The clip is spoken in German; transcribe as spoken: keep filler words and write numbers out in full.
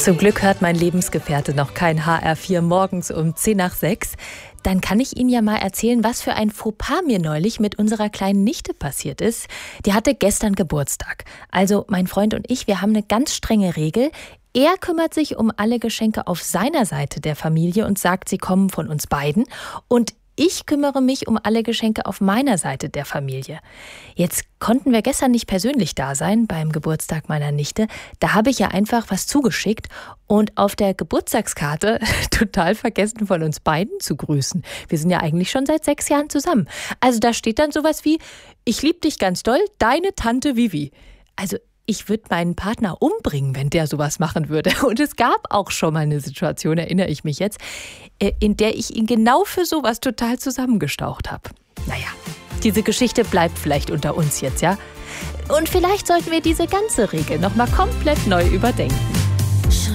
Zum Glück hört mein Lebensgefährte noch kein H R vier morgens um zehn nach sechs. Dann kann ich Ihnen ja mal erzählen, was für ein Fauxpas mir neulich mit unserer kleinen Nichte passiert ist. Die hatte gestern Geburtstag. Also mein Freund und ich, wir haben eine ganz strenge Regel. Er kümmert sich um alle Geschenke auf seiner Seite der Familie und sagt, sie kommen von uns beiden. Und ich kümmere mich um alle Geschenke auf meiner Seite der Familie. Jetzt konnten wir gestern nicht persönlich da sein beim Geburtstag meiner Nichte. Da habe ich ja einfach was zugeschickt und auf der Geburtstagskarte total vergessen, von uns beiden zu grüßen. Wir sind ja eigentlich schon seit sechs Jahren zusammen. Also da steht dann sowas wie: Ich lieb dich ganz doll, deine Tante Vivi. Also ich würde meinen Partner umbringen, wenn der sowas machen würde. Und es gab auch schon mal eine Situation, erinnere ich mich jetzt, in der ich ihn genau für sowas total zusammengestaucht habe. Naja, diese Geschichte bleibt vielleicht unter uns jetzt, ja? Und vielleicht sollten wir diese ganze Regel nochmal komplett neu überdenken.